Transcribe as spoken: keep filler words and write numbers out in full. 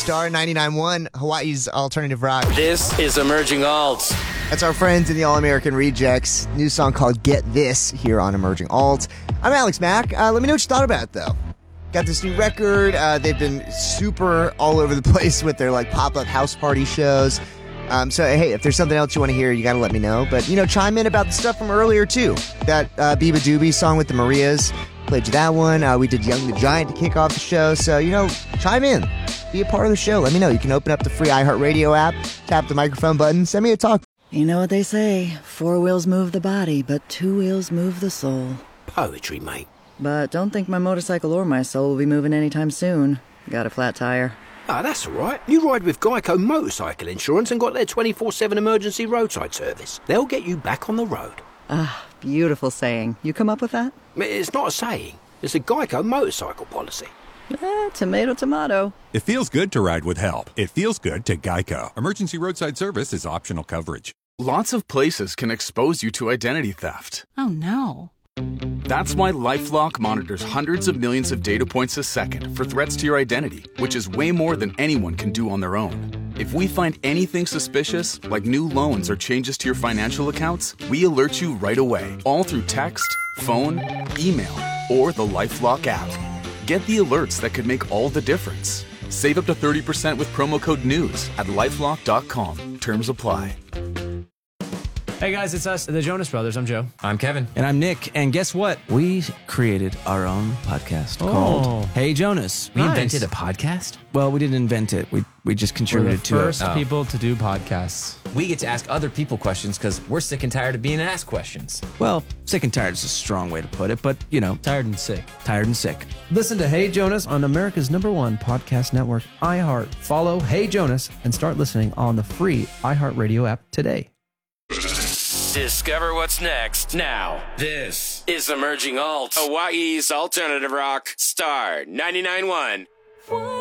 Star ninety-nine point one, Hawaii's alternative rock. This is Emerging Alt. That's our friends in the All-American Rejects. New song called Get This here on Emerging Alt. I'm Alex Mack. Uh, let me know what you thought about it, though. Got this new record. Uh, they've been super all over the place with their like pop-up house party shows. Um, so, hey, if there's something else you want to hear, you got to let me know. But, you know, chime in about the stuff from earlier, too. That uh, Biba Doobie song with the Marias. Played you that one. Uh, we did Young the Giant to kick off the show. So, you know, chime in. Be a part of the show. Let me know. You can open up the free iHeartRadio app, tap the microphone button, send me a talk. You know what they say, four wheels move the body, but two wheels move the soul. Poetry, mate. But don't think my motorcycle or my soul will be moving anytime soon. Got a flat tire. Ah, that's all right. You ride with Geico Motorcycle Insurance and got their twenty-four seven emergency roadside service. They'll get you back on the road. Ah, beautiful saying. You come up with that? It's not a saying. It's a Geico motorcycle policy. Eh, tomato, tomato. It feels good to ride with help. It feels good to Geico. Emergency roadside service is optional coverage. Lots of places can expose you to identity theft. Oh, no. That's why LifeLock monitors hundreds of millions of data points a second for threats to your identity, which is way more than anyone can do on their own. If we find anything suspicious, like new loans or changes to your financial accounts, we alert you right away, all through text, phone, email, or the LifeLock app. Get the alerts that could make all the difference. Save up to thirty percent with promo code NEWS at lifelock dot com. Terms apply. Hey guys, it's us, the Jonas Brothers. I'm Joe. I'm Kevin. And I'm Nick. And guess what? We created our own podcast oh. called Hey Jonas. We nice. invented a podcast? Well, we didn't invent it. We we just contributed we're the to first it. First people oh. to do podcasts. We get to ask other people questions because we're sick and tired of being asked questions. Well, sick and tired is a strong way to put it, but, you know. Tired and sick. Tired and sick. Listen to Hey Jonas on America's number one podcast network, iHeart. Follow Hey Jonas and start listening on the free iHeartRadio app today. Discover what's next now. This is Emerging Alt, Hawaii's alternative rock, Star ninety-nine point one.